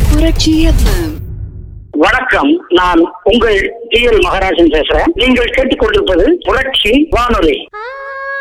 புரட்சி FM. வணக்கம், நான் உங்கள் TL மகராஜன் பேசுறேன். நீங்கள் கேட்டுக்கொண்டிருப்பது புரட்சி வானொலி.